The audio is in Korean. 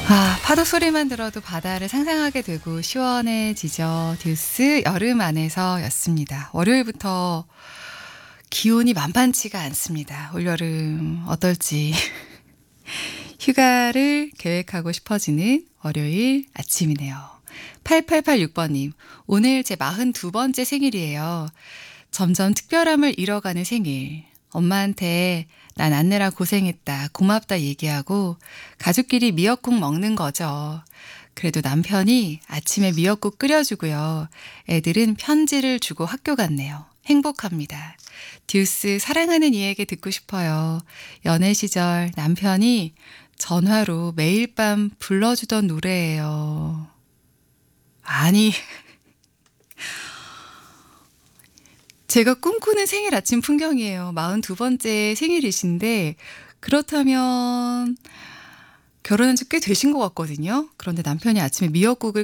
파도 소리만 들어도 바다를 상상하게 되고 시원해지죠. 듀스 여름 안에서였습니다. 월요일부터 기온이 만만치가 않습니다. 올여름 어떨지 휴가를 계획하고 싶어지는 월요일 아침이네요. 8886번님, 오늘 제 42번째 생일이에요. 점점 특별함을 잃어가는 생일. 엄마한테 난 안느라 고생했다, 고맙다 얘기하고 가족끼리 미역국 먹는 거죠. 그래도 남편이 아침에 미역국 끓여주고요. 애들은 편지를 주고 학교 갔네요. 행복합니다. 듀스 사랑하는 이에게 듣고 싶어요. 연애 시절 남편이 전화로 매일 밤 불러주던 노래예요. 아니, 제가 꿈꾸는 생일 아침 풍경이에요. 42번째 생일이신데 그렇다면 결혼한 지 꽤 되신 것 같거든요. 그런데 남편이 아침에 미역국을